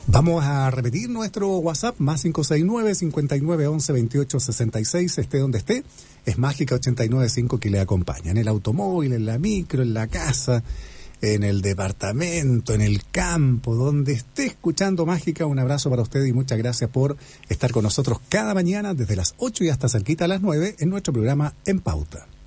Vamos a repetir nuestro WhatsApp, más 569-5911-2866, esté donde esté. Es Mágica 895 que le acompaña, en el automóvil, en la micro, en la casa, en el departamento, en el campo, donde esté escuchando Mágica. Un abrazo para usted y muchas gracias por estar con nosotros cada mañana desde las 8 y hasta cerquita a las 9 en nuestro programa En Pauta.